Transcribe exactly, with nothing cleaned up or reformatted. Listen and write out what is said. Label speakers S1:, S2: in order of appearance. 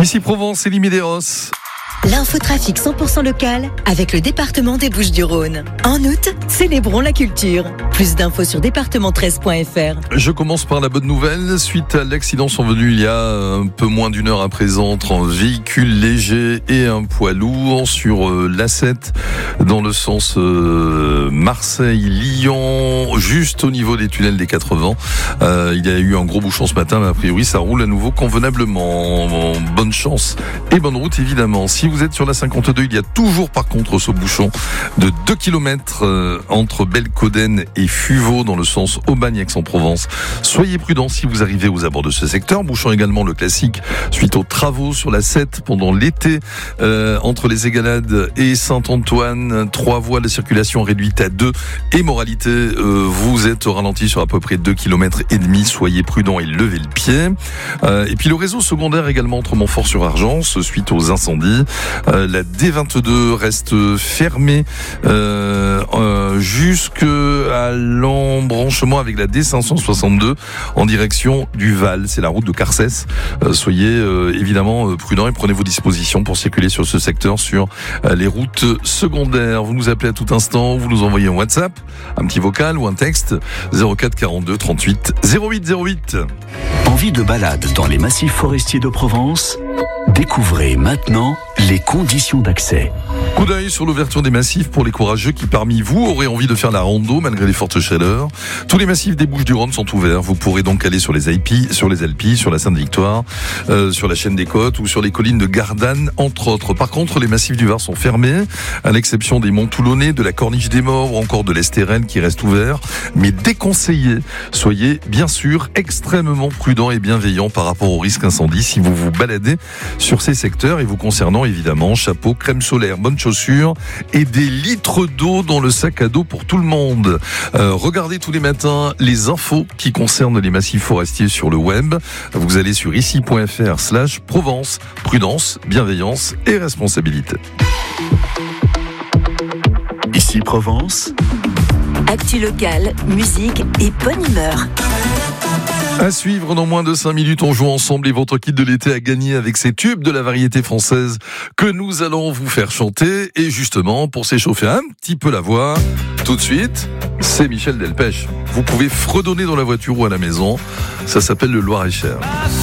S1: Ici Provence et Limideros.
S2: L'infotrafic cent pour cent local avec le département des Bouches-du-Rhône. En août, célébrons la culture. Plus d'infos sur département treize point f r.
S1: Je commence par la bonne nouvelle. Suite à l'accident survenu il y a un peu moins d'une heure à présent entre un véhicule léger et un poids lourd sur l'A sept dans le sens Marseille-Lyon, juste au niveau des tunnels des quatre-vents. Euh, il y a eu un gros bouchon ce matin, mais a priori ça roule à nouveau convenablement. Bonne chance et bonne route évidemment. Si vous êtes sur la cinquante-deux, il y a toujours par contre ce bouchon de deux kilomètres euh, entre Belcoden et Fuveau dans le sens Aubagne-Aix-en-Provence. Soyez prudents si vous arrivez aux abords de ce secteur. Bouchon également le classique suite aux travaux sur la sept pendant l'été euh, entre les Égalades et Saint-Antoine. Trois voies de circulation réduites à deux et moralité, euh, vous êtes ralenti sur à peu près deux kilomètres et demi. Soyez prudents et levez le pied. Euh, et puis le réseau secondaire également entre Montfort-sur-Argence suite aux incendies. Euh, la D vingt-deux reste fermée euh, euh, jusqu'à l'embranchement avec la D cinq cent soixante-deux en direction du Val. C'est la route de Carcès. Euh, soyez euh, évidemment euh, prudents et prenez vos dispositions pour circuler sur ce secteur sur euh, les routes secondaires. Vous nous appelez à tout instant, vous nous envoyez un WhatsApp, un petit vocal ou un texte zéro quatre quarante-deux trente-huit zéro huit zéro huit.
S3: Envie de balade dans les massifs forestiers de Provence ? Découvrez maintenant les conditions d'accès.
S1: Coup d'œil sur l'ouverture des massifs pour les courageux qui parmi vous auraient envie de faire la rando malgré les fortes chaleurs. Tous les massifs des Bouches-du-Rhône sont ouverts. Vous pourrez donc aller sur les Alpes, sur les Alpes, sur la Sainte-Victoire, euh, sur la chaîne des Côtes ou sur les collines de Gardanne, entre autres. Par contre, les massifs du Var sont fermés, à l'exception des Monts Toulonnais, de la Corniche des Morts ou encore de l'Estérel qui reste ouvert, mais déconseillés. Soyez bien sûr extrêmement prudents et bienveillants par rapport au risque incendie si vous vous baladez sur ces secteurs et vous concernant évidemment chapeau, crème solaire, bonnes chaussures et des litres d'eau dans le sac à dos pour tout le monde. Euh, regardez tous les matins les infos qui concernent les massifs forestiers sur le web. Vous allez sur ici point f r slash Provence. Prudence, bienveillance et responsabilité.
S3: Ici Provence.
S2: Actu locale, musique et bonne humeur.
S1: À suivre dans moins de cinq minutes, on joue ensemble et votre kit de l'été à gagner avec ces tubes de la variété française que nous allons vous faire chanter. Et justement, pour s'échauffer un petit peu la voix, tout de suite, c'est Michel Delpech. Vous pouvez fredonner dans la voiture ou à la maison. Ça s'appelle le Loir-et-Cher.